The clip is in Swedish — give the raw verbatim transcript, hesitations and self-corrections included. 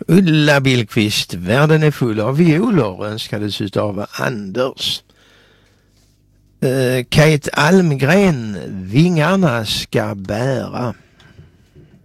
Ulla Billqvist, världen är full av violer, önskades utav Anders. Uh, Kate Almgren, vingarna ska bära.